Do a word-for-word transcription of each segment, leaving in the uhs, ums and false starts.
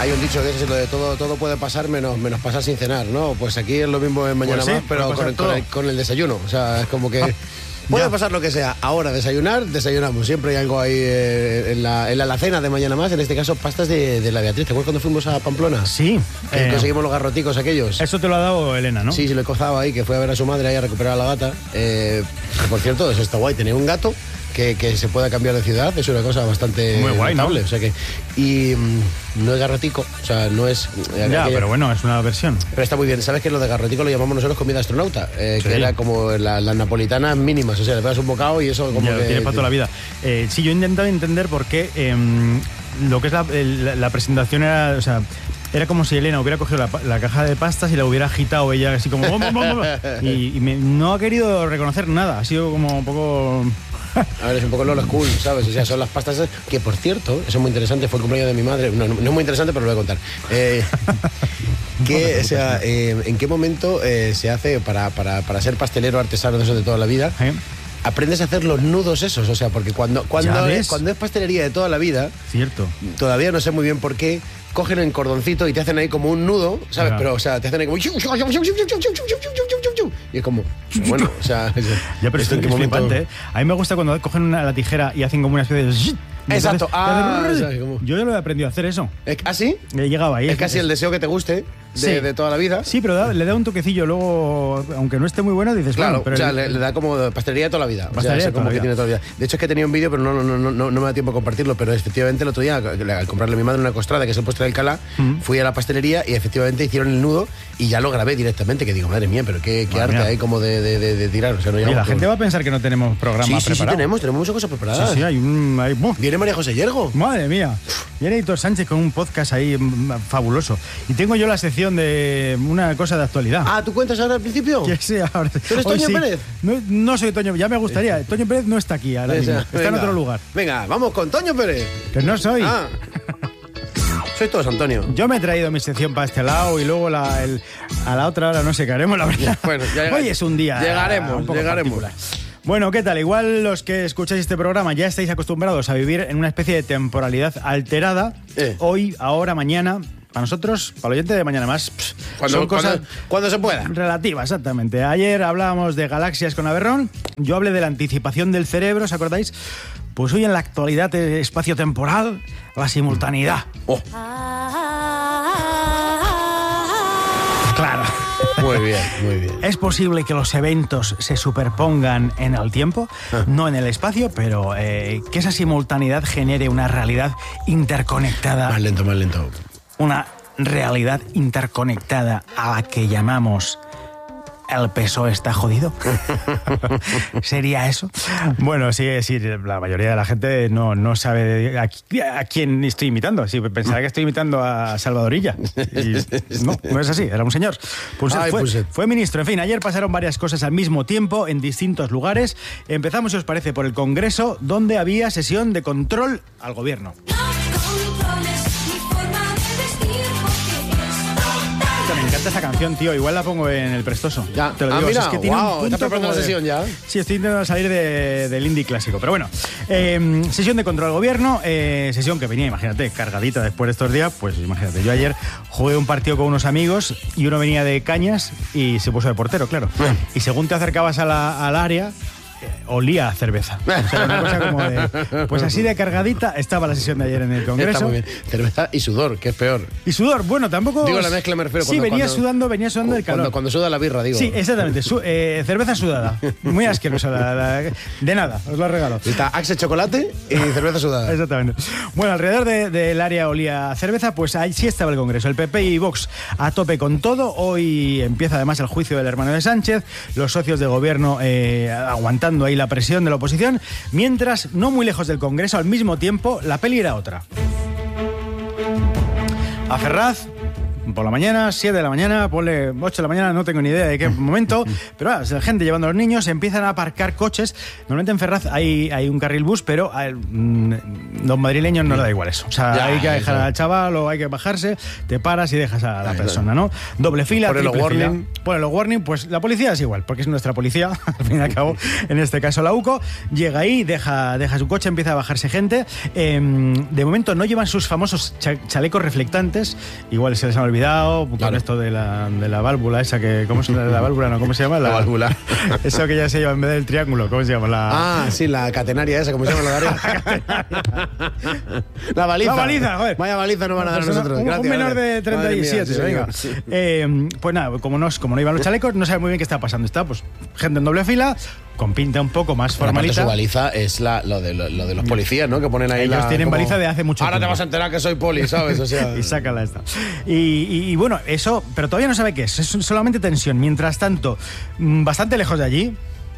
Hay un dicho que es lo de todo, todo puede pasar menos, menos pasar sin cenar, ¿no? Pues aquí es lo mismo en Mañana Pues sí, Más, pero con el, con, el, con el desayuno. O sea, es como que... Puede pasar lo que sea. Ahora desayunar, desayunamos. Siempre hay algo ahí eh, en, la, en la alacena de Mañana Más. En este caso, pastas de, de la Beatriz. ¿Te acuerdas cuando fuimos a Pamplona? Sí. Que eh, conseguimos los garroticos aquellos. Eso te lo ha dado Elena, ¿no? Sí, sí, lo he cozado ahí, que fue a ver a su madre ahí a recuperar a la gata. Eh, que, por cierto, eso está guay. Tenía un gato que, que se pueda cambiar de ciudad. Es una cosa bastante muy guay, notable. ¿no? O sea que, y mm, no es garrotico. O sea, no es... Eh, ya, aquella, pero bueno, es una versión. Pero está muy bien. ¿Sabes que lo de garrotico lo llamamos nosotros comida astronauta? Eh, sí. Que era como las la napolitanas mínimas. O sea, le pegas un bocado y eso como ya, que... tiene para toda la vida. Eh, sí, yo he intentado entender por qué eh, lo que es la, el, la presentación era... O sea, era como si Elena hubiera cogido la, la caja de pastas y la hubiera agitado ella así como... y y me, no ha querido reconocer nada. Ha sido como un poco... A ver, es un poco Lolo School, ¿sabes? O sea, son las pastas que, por cierto, eso es muy interesante, fue el cumpleaños de mi madre. No, no, no es muy interesante, pero lo voy a contar. Eh, que, o sea, eh, ¿en qué momento eh, se hace para, para, para ser pastelero artesano de eso de toda la vida? ¿Eh? Aprendes a hacer los nudos esos, o sea, porque cuando, cuando, es, cuando es pastelería de toda la vida, cierto, todavía no sé muy bien por qué, cogen el cordoncito y te hacen ahí como un nudo, ¿sabes? Claro. Pero, o sea, te hacen ahí como... Y es como, bueno, o sea... Ya, pero esto es flipante, ¿eh? A mí me gusta cuando cogen una, la tijera y hacen como una especie de... Exacto. Ah, yo ya lo he aprendido a hacer eso. ¿Ah, sí? He llegado ahí. Es casi el deseo que te guste de, sí. de toda la vida. Sí, pero da, le da un toquecillo luego, aunque no esté muy bueno, dices, claro, bueno, pero... o sea, el, le, le da como pastelería de toda la vida. Pastelería o sea, de toda como la que vida. Tiene toda la vida. De hecho, es que tenía un vídeo, pero no, no, no, no, no me da tiempo a compartirlo, pero efectivamente el otro día, al comprarle a mi madre una costrada, que es el postre del Alcalá, mm. fui a la pastelería y efectivamente hicieron el nudo y ya lo grabé directamente, que digo, madre mía, pero qué, qué arte hay como de, de, de, de tirar. O sea, no Oye, la gente va a pensar que no tenemos programa sí, preparado. Sí, sí, tenemos, tenemos muchas cosas preparadas. Sí, sí, hay un... Hay, uh. Viene María José Yergo. Madre mía. Viene Héctor Sánchez con un podcast ahí fabuloso. Y tengo yo la sección de una cosa de actualidad. Ah, ¿tú cuentas ahora al principio? Que sí, ahora. ¿Tú eres Toño sí. Pérez? No, no soy Toño, ya me gustaría. Sí. Toño Pérez no está aquí ahora mismo. Está venga, en otro lugar. Venga, vamos con Toño Pérez. Que no soy. Ah. Soy todos Antonio. Yo me he traído mi sección para este lado y luego la, el, a la otra hora no sé qué haremos, la verdad. Bueno, ya hoy es un día. Llegaremos, un poco llegaremos. Particular. Bueno, ¿qué tal? Igual los que escucháis este programa ya estáis acostumbrados a vivir en una especie de temporalidad alterada. Eh. Hoy, ahora, mañana. Para nosotros, para el oyente de Mañana Más, pff, cuando, son cosas cuando, cuando se pueda. Relativas, exactamente. Ayer hablábamos de galaxias con Averrón, yo hablé de la anticipación del cerebro, ¿os acordáis? Pues hoy en la actualidad espacio-temporal, la simultaneidad. Oh. Claro. Muy bien, muy bien. ¿Es posible que los eventos se superpongan en el tiempo? Ah. No en el espacio, pero eh, que esa simultaneidad genere una realidad interconectada. Más lento, más lento. Una realidad interconectada a la que llamamos el P S O E está jodido. ¿Sería eso? Bueno, sí, sí, la mayoría de la gente no, no sabe a, a quién estoy imitando. Sí, pensará que estoy imitando a Salvadorilla. Y no, no es así, era un señor. Pues Ay, fue, pues fue ministro. En fin, ayer pasaron varias cosas al mismo tiempo en distintos lugares. Empezamos, si os parece, por el Congreso, donde había sesión de control al gobierno. Me encanta esta canción, tío. Igual la pongo en el prestoso. Ya. Te lo digo. Ah, mira, es que tiene wow, un punto ¿estás preparando la de... sesión ya? Sí, estoy intentando salir de, del indie clásico. Pero bueno, eh, sesión de control al gobierno. Eh, sesión que venía, imagínate, cargadita después de estos días. Pues imagínate, yo ayer jugué un partido con unos amigos y uno venía de Cañas y se puso de portero, claro. Y según te acercabas a la, al área... olía a cerveza. O sea, una cosa como de... Pues así de cargadita estaba la sesión de ayer en el Congreso. Está muy bien. Cerveza y sudor, que es peor. Y sudor, bueno, tampoco... Digo, la mezcla me refiero. Sí, cuando, venía cuando, sudando, venía sudando el calor. Cuando, cuando suda la birra, digo. Sí, exactamente. Su, eh, cerveza sudada. Muy asquerosa. La, la, de nada, os lo regalo. Está Axe chocolate y cerveza sudada. Exactamente. Bueno, alrededor del de, área olía a cerveza, pues ahí sí estaba el Congreso. El P P y Vox a tope con todo. Hoy empieza además el juicio del hermano de Sánchez. Los socios de gobierno eh, aguantando ahí la presión de la oposición. Mientras, no muy lejos del Congreso, al mismo tiempo, la peli era otra. A Ferraz, por la mañana, siete de la mañana, ponle ocho de la mañana, no tengo ni idea de qué momento, pero ah, la gente llevando a los niños, empiezan a aparcar coches. Normalmente en Ferraz hay, hay un carril bus, pero a los madrileños no le da igual eso. O sea, ya, hay que dejar eso al chaval o hay que bajarse, te paras y dejas a la Ay, persona, ¿no? Doble fila, Pone triple los warning. fila. Pone los warning, pues la policía es igual, porque es nuestra policía, al fin y al cabo, en este caso la UCO, llega ahí, deja, deja su coche, empieza a bajarse gente. Eh, de momento no llevan sus famosos cha chalecos reflectantes, igual se les ha olvidado, con claro. esto de la, de la válvula esa que, ¿cómo se llama? La válvula, no, ¿cómo se llama? La, la válvula. Eso que ya se lleva en vez del triángulo, ¿cómo se llama? La... Ah, sí, la catenaria esa, ¿cómo se llama? La, la baliza. La baliza, joder. Vaya baliza nos van a dar pues nosotros. Un, Gracias, un menor gracias. de treinta y siete, Mía, sí, venga. Sí. Eh, pues nada, como no, como no iban los chalecos, no sabe muy bien qué está pasando. Está, pues, gente en doble fila, con pinta un poco más formalita. Su baliza es la, lo, de, lo, lo de los policías, ¿no? Que ponen ahí Ellos la, tienen como, baliza de hace mucho ahora tiempo. Ahora te vas a enterar que soy poli, ¿sabes? O sea... y sácala esta. Y, y, y bueno, eso, pero todavía no sabe qué es. Es solamente tensión. Mientras tanto, bastante lejos de allí,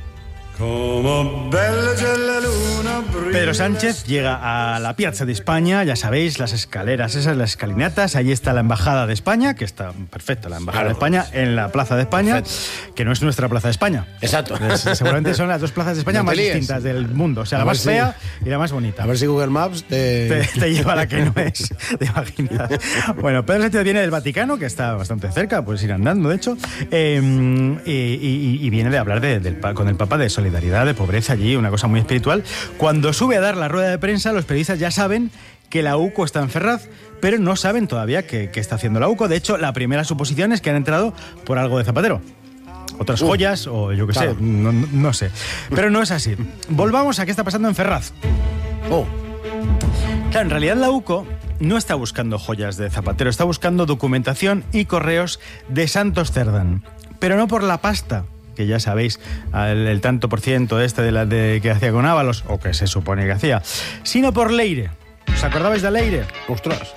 Como bella la luna Pedro Sánchez llega a la Piazza de España, ya sabéis, las escaleras, esas, las escalinatas. Allí está la Embajada de España, que está perfecto, la Embajada claro, de España en la Plaza de España, perfecto. Que no es nuestra Plaza de España. Exacto. Es, seguramente son las dos plazas de España no más distintas del mundo. O sea, a la más si, fea y la más bonita. A ver si Google Maps te... Te, te lleva a la que no es. Te imaginas. Bueno, Pedro Sánchez viene del Vaticano, que está bastante cerca, puedes ir andando, de hecho, eh, y, y, y viene de hablar de, del, con el Papa de solidaridad, de pobreza allí, una cosa muy espiritual. Cuando sube a dar la rueda de prensa, los periodistas ya saben que la UCO está en Ferraz, pero no saben todavía qué, qué está haciendo la UCO. De hecho, la primera suposición es que han entrado por algo de Zapatero. Otras uh, joyas o yo qué claro. sé, no, no, no sé. Pero no es así. Volvamos a qué está pasando en Ferraz. Oh. Claro, en realidad la UCO no está buscando joyas de Zapatero, está buscando documentación y correos de Santos Cerdán. Pero no por la pasta, que ya sabéis, el, el tanto por ciento este de la de, que hacía con Ábalos, o que se supone que hacía, sino por Leire. ¿Os acordabais de Leire? ¡Ostras!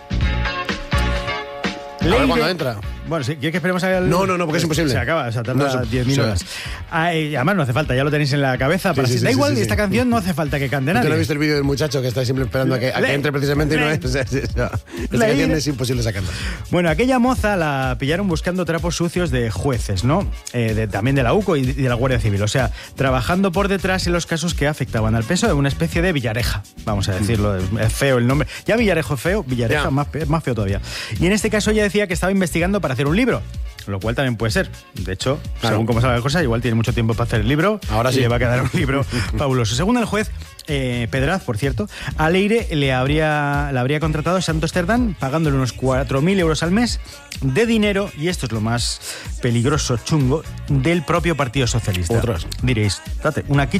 Leire, a ver cuándo entra. Bueno, si quieres que esperemos a... No, no, no, porque es imposible. Se acaba, o sea, tarda diez mil horas. Ah, además no hace falta, ya lo tenéis en la cabeza. Sí, para sí, sí, da igual, sí, sí, esta sí. canción no hace falta que cante nadie. ¿Tú no has visto el vídeo del muchacho que está siempre esperando a que, a que entre precisamente y no es? O sea, esta canción es imposible sacarla. Bueno, aquella moza la pillaron buscando trapos sucios de jueces, ¿no? Eh, de, también de la UCO y de la Guardia Civil. O sea, trabajando por detrás en los casos que afectaban al P S O E, una especie de Villareja, vamos a decirlo. Mm. Es feo el nombre. Ya Villarejo es feo, Villareja yeah. más, más feo todavía. Y en este caso ella decía que estaba investigando para hacer un libro. Lo cual también puede ser. De hecho, claro. según cómo salga la cosa, igual tiene mucho tiempo para hacer el libro. Ahora sí. Y le va a quedar un libro fabuloso. Según el juez, eh, Pedraz, por cierto, a Leire le habría, le habría contratado Santos Cerdán pagándole unos cuatro mil euros al mes de dinero, y esto es lo más peligroso, chungo, del propio Partido Socialista. Otras. Diréis, date, una